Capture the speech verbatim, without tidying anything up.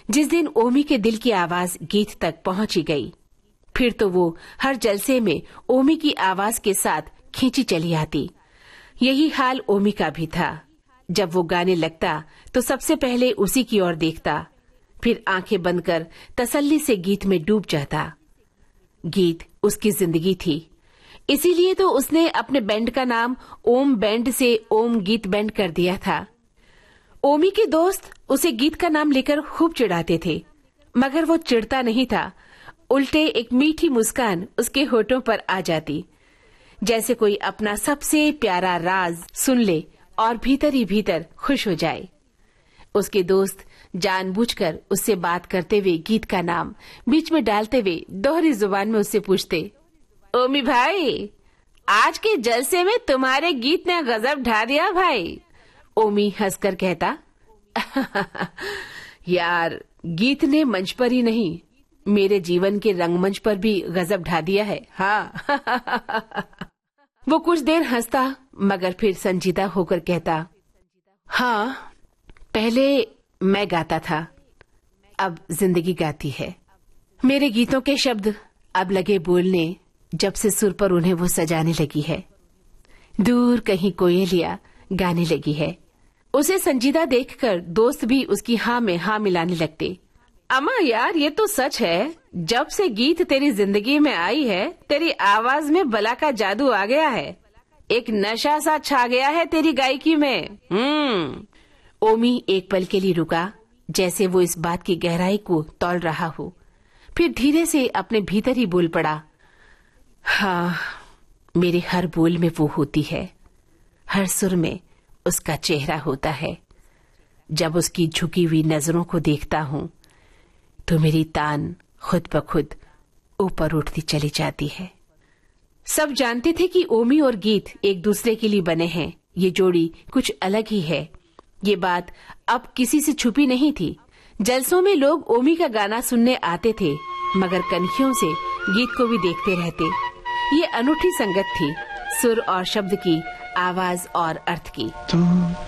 जिस दिन ओमी के दिल की आवाज गीत तक पहुंची गई, फिर तो वो हर जलसे में ओमी की आवाज के साथ खींची चली आती। यही हाल ओमी का भी था। जब वो गाने लगता तो सबसे पहले उसी की ओर देखता, फिर आंखें बंद कर तसल्ली से गीत में डूब जाता। गीत उसकी जिंदगी थी, इसीलिए तो उसने अपने बैंड का नाम ओम बैंड से ओम गीत बैंड कर दिया था। ओमी के दोस्त उसे गीत का नाम लेकर खूब चिढ़ाते थे, मगर वो चिढ़ता नहीं था। उल्टे एक मीठी मुस्कान उसके होठों पर आ जाती, जैसे कोई अपना सबसे प्यारा राज सुन ले और भीतर ही भीतर खुश हो जाए। उसके दोस्त जानबूझकर उससे बात करते हुए गीत का नाम बीच में डालते हुए दोहरी जुबान में उससे पूछते, ओमी भाई, आज के जलसे में तुम्हारे गीत ने गजब ढा दिया भाई। ओमी हंसकर कहता, यार, गीत ने मंच पर ही नहीं, मेरे जीवन के रंगमंच पर भी गजब ढा दिया है। हाँ। वो कुछ देर हंसता, मगर फिर संजीदा होकर कहता, हाँ, पहले मैं गाता था, अब जिंदगी गाती है। मेरे गीतों के शब्द अब लगे बोलने, जब से सुर पर उन्हें वो सजाने लगी है। दूर कहीं कोयलिया गाने लगी है। उसे संजीदा देखकर दोस्त भी उसकी हाँ में हाँ मिलाने लगते। अम्मा यार, ये तो सच है, जब से गीत तेरी जिंदगी में आई है, तेरी आवाज में बला का जादू आ गया है। एक नशा सा छा गया है तेरी गायकी में। हम्म। ओमी एक पल के लिए रुका, जैसे वो इस बात की गहराई को तौल रहा हो। फिर धीरे से अपने भीतर ही बोल पड़ा, हाँ, मेरे हर बोल में वो होती है, हर सुर में उसका चेहरा होता है। जब उसकी झुकी हुई नजरों को देखता हूँ तो मेरी तान खुद ब खुद ऊपर उठती चली जाती है। सब जानते थे कि ओमी और गीत एक दूसरे के लिए बने हैं। ये जोड़ी कुछ अलग ही है। ये बात अब किसी से छुपी नहीं थी। जलसों में लोग ओमी का गाना सुनने आते थे, मगर कनखियों से गीत को भी देखते रहते। ये अनूठी संगत थी, सुर और शब्द की, आवाज और अर्थ की।